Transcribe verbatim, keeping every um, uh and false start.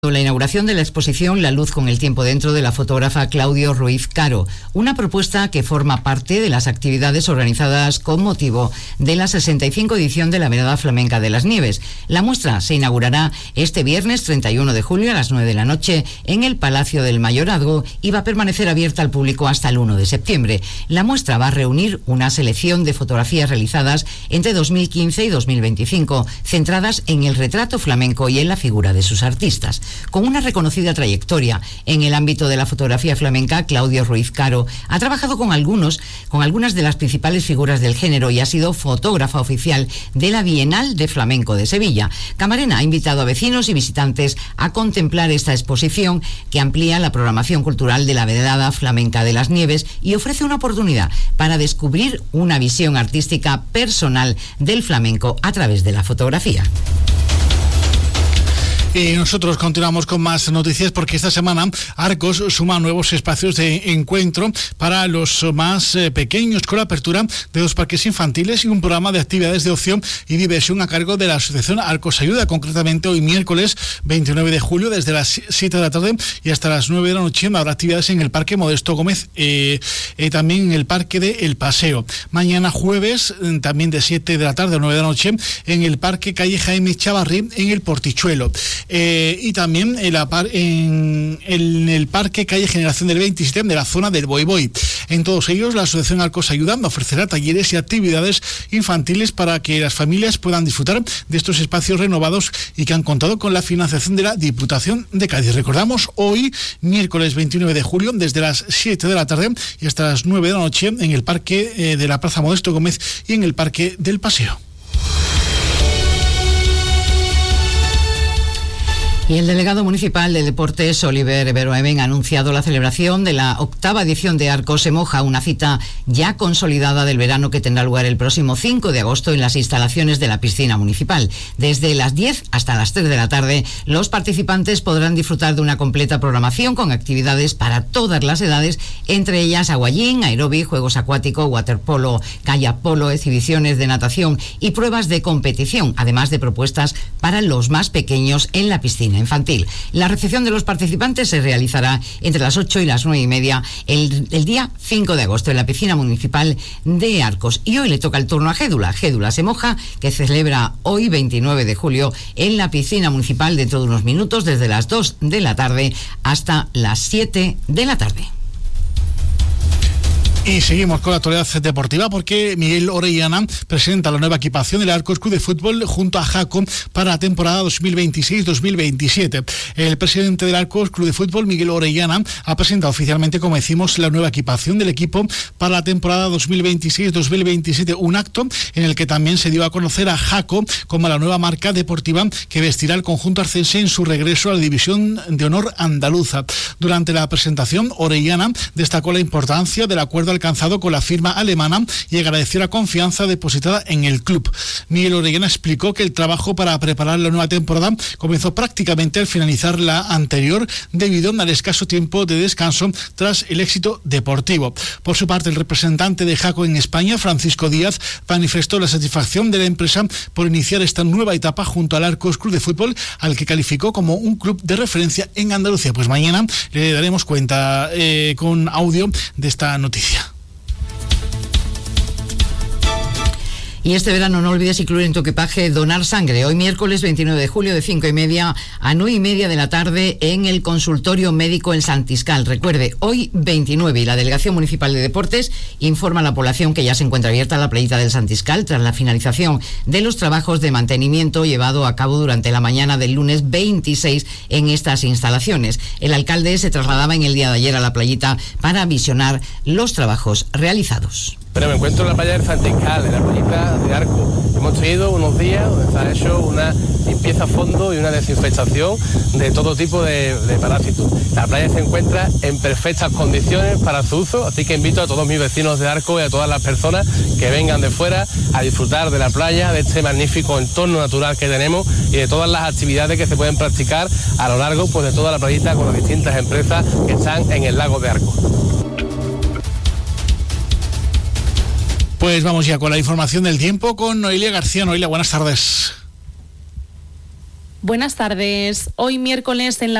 La inauguración de la exposición La luz con el tiempo dentro de la fotógrafa Claudio Ruiz Caro, una propuesta que forma parte de las actividades organizadas con motivo de la sesenta y cinco edición de la Velada Flamenca de las Nieves. La muestra se inaugurará este viernes treinta y uno de julio a las nueve de la noche en el Palacio del Mayorazgo y va a permanecer abierta al público hasta el uno de septiembre. La muestra va a reunir una selección de fotografías realizadas entre dos mil quince y dos mil veinticinco, centradas en el retrato flamenco y en la figura de sus artistas. Con una reconocida trayectoria en el ámbito de la fotografía flamenca, Claudio Ruiz Caro ha trabajado con algunos, con algunas de las principales figuras del género y ha sido fotógrafa oficial de la Bienal de Flamenco de Sevilla. Camarena ha invitado a vecinos y visitantes a contemplar esta exposición que amplía la programación cultural de la Velada Flamenca de las Nieves y ofrece una oportunidad para descubrir una visión artística personal del flamenco a través de la fotografía. Y nosotros continuamos con más noticias porque esta semana Arcos suma nuevos espacios de encuentro para los más eh, pequeños, con la apertura de dos parques infantiles y un programa de actividades de ocio y diversión a cargo de la asociación Arcos Ayuda. Concretamente hoy miércoles veintinueve de julio desde las siete de la tarde y hasta las nueve de la noche habrá actividades en el Parque Modesto Gómez, eh, eh, también en el Parque de El Paseo. Mañana jueves eh, también de siete de la tarde a nueve de la noche en el Parque Calle Jaime Chavarrí en el Portichuelo. Eh, y también en, la par, en, en el Parque Calle Generación del veintisiete de la zona del Boi Boi. En todos ellos, la Asociación Arcos Ayuda ofrecerá talleres y actividades infantiles para que las familias puedan disfrutar de estos espacios renovados y que han contado con la financiación de la Diputación de Cádiz. Recordamos, hoy, miércoles veintinueve de julio, desde las siete de la tarde y hasta las nueve de la noche en el Parque eh, de la Plaza Modesto Gómez y en el Parque del Paseo. Y el delegado municipal de Deportes, Oliver Beroemen, ha anunciado la celebración de la octava edición de Arcos se moja, una cita ya consolidada del verano que tendrá lugar el próximo cinco de agosto en las instalaciones de la piscina municipal. Desde las diez hasta las tres de la tarde, los participantes podrán disfrutar de una completa programación con actividades para todas las edades, entre ellas aguayín, aeróbic, juegos acuáticos, waterpolo, kayak polo, exhibiciones de natación y pruebas de competición, además de propuestas para los más pequeños en la piscina infantil. La recepción de los participantes se realizará entre las ocho y las nueve y media el, el día cinco de agosto en la piscina municipal de Arcos. Y hoy le toca el turno a Gédula. Gédula se moja, que se celebra hoy veintinueve de julio en la piscina municipal dentro de unos minutos, desde las dos de la tarde hasta las siete de la tarde. Y seguimos con la actualidad deportiva porque Miguel Orellana presenta la nueva equipación del Arcos Club de Fútbol junto a Jaco para la temporada dos mil veintiséis dos mil veintisiete. El presidente del Arcos Club de Fútbol, Miguel Orellana, ha presentado oficialmente, como decimos, la nueva equipación del equipo para la temporada dos mil veintiséis dos mil veintisiete, un acto en el que también se dio a conocer a Jaco como la nueva marca deportiva que vestirá el conjunto arcense en su regreso a la División de Honor andaluza. Durante la presentación, Orellana destacó la importancia del acuerdo alcanzado con la firma alemana y agradeció la confianza depositada en el club. Miguel Orellana explicó que el trabajo para preparar la nueva temporada comenzó prácticamente al finalizar la anterior debido al escaso tiempo de descanso tras el éxito deportivo. Por su parte, el representante de Jaco en España, Francisco Díaz, manifestó la satisfacción de la empresa por iniciar esta nueva etapa junto al Arcos Club de Fútbol, al que calificó como un club de referencia en Andalucía. Pues mañana le daremos cuenta eh, con audio de esta noticia. Y este verano no olvides incluir en tu equipaje donar sangre. Hoy miércoles veintinueve de julio de cinco y media a nueve y media de la tarde en el consultorio médico en Santiscal. Recuerde, hoy veintinueve y la Delegación Municipal de Deportes informa a la población que ya se encuentra abierta la playita del Santiscal tras la finalización de los trabajos de mantenimiento llevado a cabo durante la mañana del lunes veintiséis en estas instalaciones. El alcalde se trasladaba en el día de ayer a la playita para visionar los trabajos realizados. Pero me encuentro en la playa del Santiscal, en la playita de Arco. Hemos tenido unos días donde se ha hecho una limpieza a fondo y una desinfectación de todo tipo de, de parásitos. La playa se encuentra en perfectas condiciones para su uso, así que invito a todos mis vecinos de Arco y a todas las personas que vengan de fuera a disfrutar de la playa, de este magnífico entorno natural que tenemos y de todas las actividades que se pueden practicar a lo largo pues, de toda la playita con las distintas empresas que están en el lago de Arco. Pues vamos ya con la información del tiempo con Noelia García. Noelia, buenas tardes. Buenas tardes. Hoy miércoles en la